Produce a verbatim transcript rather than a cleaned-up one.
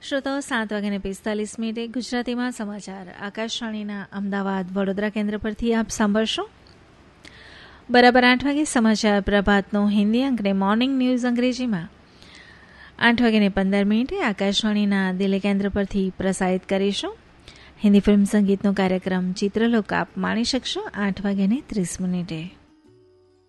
શ્રોતાઓ, સાત વાગ્યાને પિસ્તાલીસ મિનિટે ગુજરાતીમાં સમાચાર આકાશવાણીના અમદાવાદ વડોદરા કેન્દ્ર પરથી આપ સાંભળશો. બરાબર આઠ વાગે સમાચાર પ્રભાતનો હિન્દી અંકને મોર્નિંગ ન્યૂઝ અંગ્રેજીમાં આઠ વાગ્યાને પંદર મિનિટે આકાશવાણીના દિલ્હી કેન્દ્ર પરથી પ્રસારિત કરીશું. હિન્દી ફિલ્મ સંગીતનો કાર્યક્રમ ચિત્રલોક આપ માણી શકશો આઠ વાગ્યાને ત્રીસ મિનિટે.